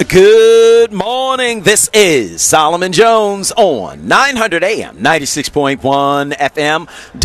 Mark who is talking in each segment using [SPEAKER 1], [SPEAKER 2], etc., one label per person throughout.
[SPEAKER 1] Good morning. This is Solomon Jones on 900 AM, 96.1 FM,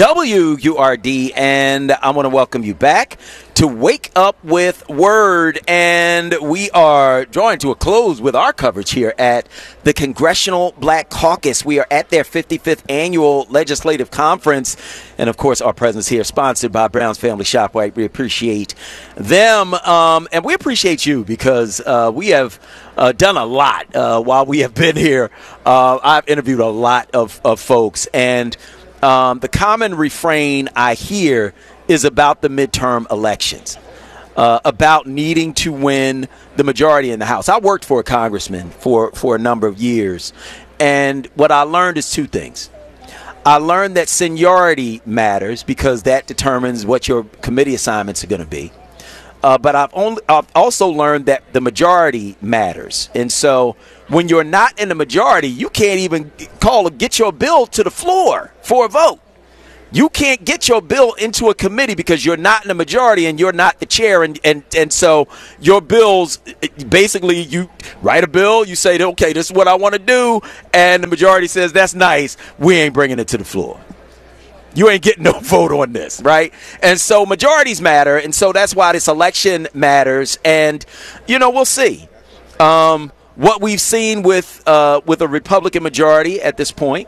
[SPEAKER 1] WURD, and I want to welcome you back to Wake Up with Word, and we are drawing to a close with our coverage here at the Congressional Black Caucus. We are at their 55th annual legislative conference, and of course our presence here sponsored by Brown's Family ShopRite. We appreciate them, and we appreciate you because we have done a lot while we have been here. I've interviewed a lot of folks, and the common refrain I hear is about the midterm elections, about needing to win the majority in the House. I worked for a congressman for a number of years, and what I learned is two things. I learned that seniority matters because that determines what your committee assignments are going to be. But I've also learned that the majority matters. And so when you're not in the majority, you can't even get your bill to the floor for a vote. You can't get your bill into a committee because you're not in the majority and you're not the chair. And so your bills, basically you write a bill, you say, okay, this is what I want to do. And the majority says, that's nice. We ain't bringing it to the floor. You ain't getting no vote on this, right? And so majorities matter, and so that's why this election matters. And, we'll see. What we've seen with a Republican majority at this point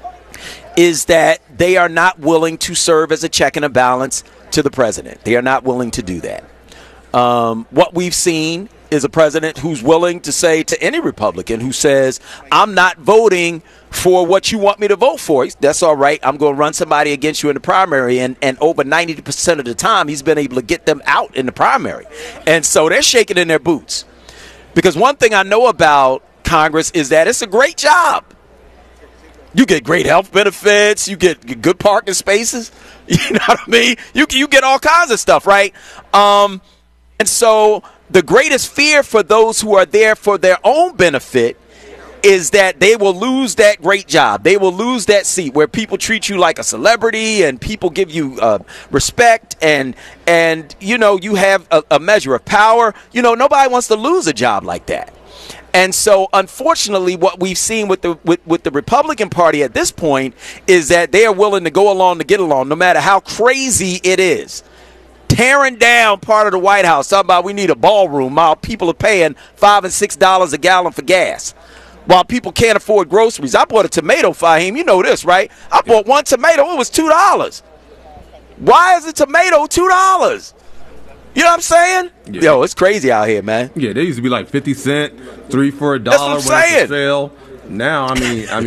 [SPEAKER 1] is that they are not willing to serve as a check and a balance to the president. They are not willing to do that. What we've seen is a president who's willing to say to any Republican who says, I'm not voting for what you want me to vote for. That's all right. I'm going to run somebody against you in the primary. And over 90% of the time, he's been able to get them out in the primary. And so they're shaking in their boots. Because one thing I know about Congress is that it's a great job. You get great health benefits. You get good parking spaces. You know what I mean? You get all kinds of stuff, right? And so the greatest fear for those who are there for their own benefit is that they will lose that great job. They will lose that seat where people treat you like a celebrity and people give you respect and you have a measure of power. Nobody wants to lose a job like that. And so, unfortunately, what we've seen with the Republican Party at this point is that they are willing to go along to get along, no matter how crazy it is. Tearing down part of the White House, talking about we need a ballroom while people are paying $5 and $6 a gallon for gas, while people can't afford groceries. I bought a tomato, Fahim. You know this, right? I bought one tomato. It was $2. Why is a tomato $2? You know what I'm saying? Yeah. Yo, it's crazy out here, man.
[SPEAKER 2] Yeah, they used to be like 50 cents, 3 for $1
[SPEAKER 1] That's what I'm saying.
[SPEAKER 2] Sale. Now, I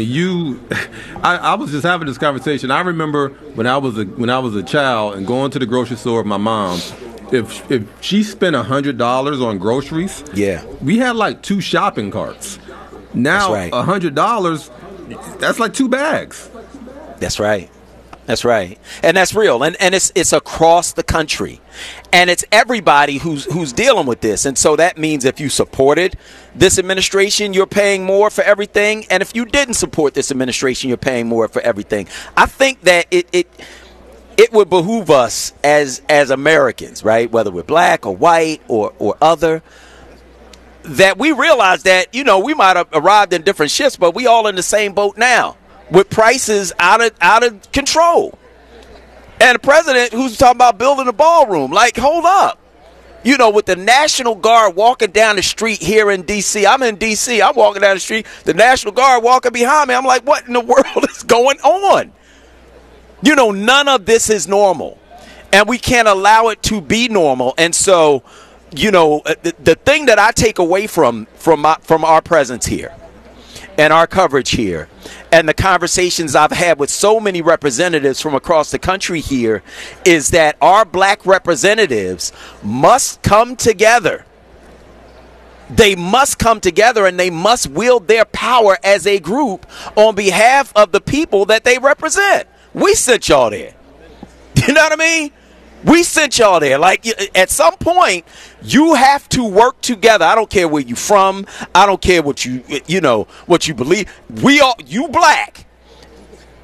[SPEAKER 2] was just having this conversation. I remember when I was a child and going to the grocery store with my mom. If she spent $100 on groceries,
[SPEAKER 1] yeah, we
[SPEAKER 2] had like 2 shopping carts. Now, $100, that's like 2 bags.
[SPEAKER 1] That's right. That's right. And that's real. And it's across the country. And it's everybody who's dealing with this. And so that means if you supported this administration, you're paying more for everything. And if you didn't support this administration, you're paying more for everything. I think that it would behoove us as Americans, right, whether we're black or white or other, that we realize that, we might have arrived in different shifts, but we all in the same boat now with prices out of control. And a president who's talking about building a ballroom, like, hold up. With the National Guard walking down the street here in D.C. I'm in D.C. I'm walking down the street. The National Guard walking behind me. I'm like, what in the world is going on? None of this is normal. And we can't allow it to be normal. And so, the thing that I take away from our presence here and our coverage here and the conversations I've had with so many representatives from across the country here is that our black representatives must come together. They must come together and they must wield their power as a group on behalf of the people that they represent. We sent y'all there. You know what I mean? We sent y'all there. Like, at some point, you have to work together. I don't care where you from. I don't care what you believe. You black.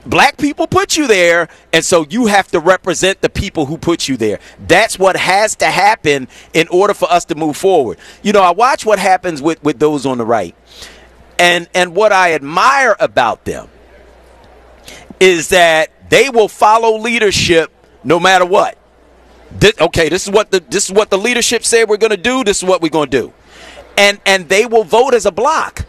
[SPEAKER 1] Black people put you there, and so you have to represent the people who put you there. That's what has to happen in order for us to move forward. You know, I watch what happens with those on the right, and what I admire about them is that they will follow leadership no matter what. This is what the leadership said we're going to do. This is what we're going to do, and they will vote as a block.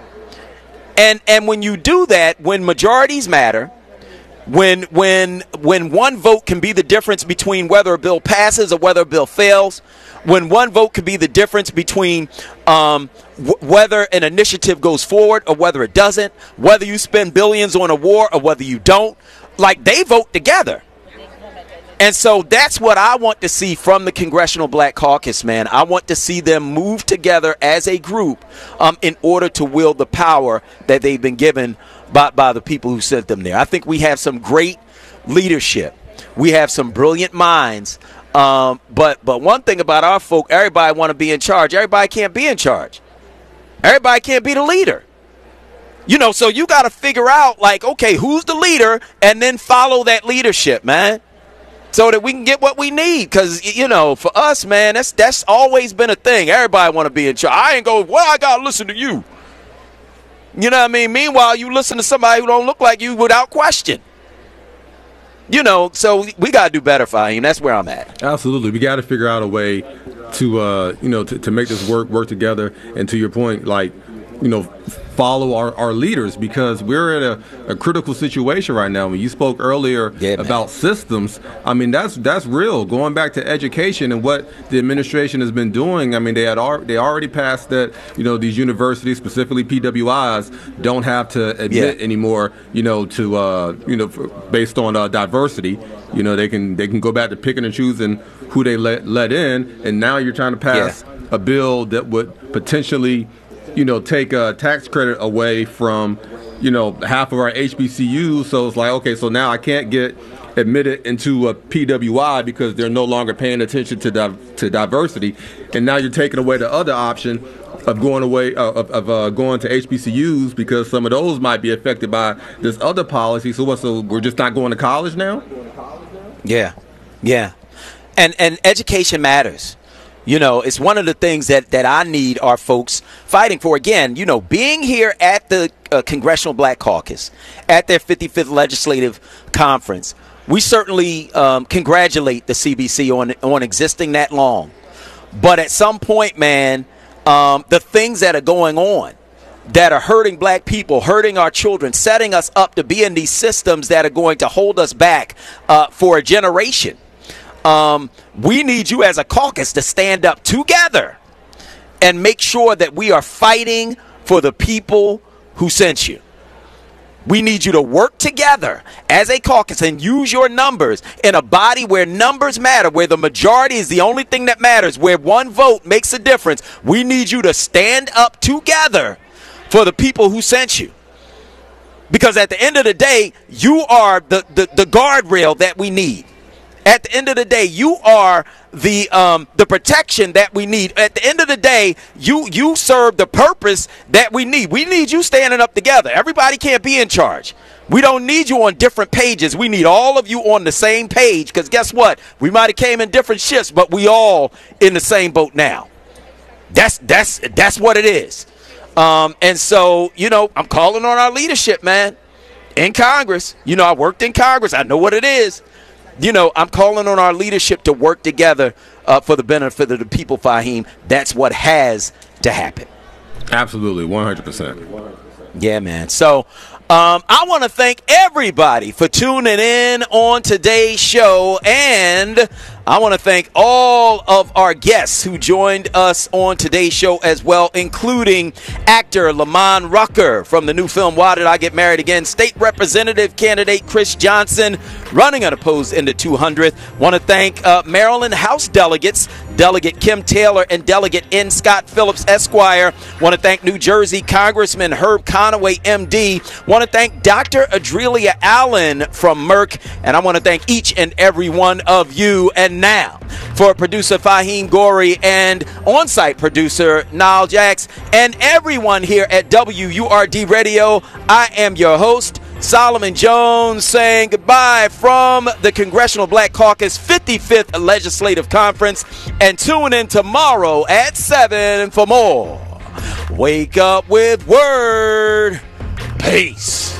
[SPEAKER 1] And when you do that, when majorities matter, when one vote can be the difference between whether a bill passes or whether a bill fails, when one vote can be the difference between whether an initiative goes forward or whether it doesn't, whether you spend billions on a war or whether you don't, like they vote together. And so that's what I want to see from the Congressional Black Caucus, man. I want to see them move together as a group in order to wield the power that they've been given by the people who sent them there. I think we have some great leadership. We have some brilliant minds. But one thing about our folk, everybody want to be in charge. Everybody can't be in charge. Everybody can't be the leader. You know, so you got to figure out, like, okay, who's the leader, and then follow that leadership, man, so that we can get what we need. Because, you know, for us, man, that's always been a thing. Everybody want to be in charge. I ain't go, well, I got to listen to you. You know what I mean? Meanwhile, you listen to somebody who don't look like you without question. You know, so we got to do better, Fahim. That's where I'm at.
[SPEAKER 2] Absolutely. We got to figure out a way to, to make this work together. And to your point, like, you know, follow our leaders, because we're in a critical situation right now. When you spoke earlier about systems, I mean, that's real. Going back to education and what the administration has been doing, I mean, they already passed that, you know, these universities, specifically PWIs, don't have to admit anymore, you know, to based on diversity. You know, they can go back to picking and choosing who they let in, and now you're trying to pass a bill that would potentially, you know, take a tax credit away from, you know, half of our HBCUs. So it's like, okay, so now I can't get admitted into a PWI because they're no longer paying attention to diversity. And now you're taking away the other option of going away going to HBCUs because some of those might be affected by this other policy. So we're just not going to college now?
[SPEAKER 1] Yeah. And education matters. You know, it's one of the things that I need our folks fighting for. Again, you know, being here at the Congressional Black Caucus, at their 55th Legislative Conference, we certainly congratulate the CBC on existing that long. But at some point, man, the things that are going on that are hurting black people, hurting our children, setting us up to be in these systems that are going to hold us back for a generation. We need you as a caucus to stand up together and make sure that we are fighting for the people who sent you. We need you to work together as a caucus and use your numbers in a body where numbers matter, where the majority is the only thing that matters, where one vote makes a difference. We need you to stand up together for the people who sent you. Because at the end of the day, you are the guardrail that we need. At the end of the day, you are the protection that we need. At the end of the day, you serve the purpose that we need. We need you standing up together. Everybody can't be in charge. We don't need you on different pages. We need all of you on the same page, because guess what? We might have came in different shifts, but we all in the same boat now. That's what it is. And so, you know, I'm calling on our leadership, man, in Congress. You know, I worked in Congress. I know what it is. You know, I'm calling on our leadership to work together for the benefit of the people, Fahim. That's what has to happen.
[SPEAKER 2] Absolutely, 100%.
[SPEAKER 1] Yeah, man. So I want to thank everybody for tuning in on today's show, and I want to thank all of our guests who joined us on today's show as well, including actor Lamont Rucker from the new film Why Did I Get Married Again, State Representative candidate Chris Johnson, running unopposed in the 200th. Want to thank Maryland House delegates, Delegate Kim Taylor and Delegate N. Scott Phillips, Esquire. Want to thank New Jersey Congressman Herb Conaway, MD. Want to thank Dr. Adrelia Allen from Merck. And I want to thank each and every one of you. And now, for producer Fahim Gori and on-site producer Niall Jacks and everyone here at WURD Radio, I am your host, Solomon Jones saying goodbye from the Congressional Black Caucus 55th Legislative Conference, and tune in tomorrow at 7 for more. Wake up with Word. Peace.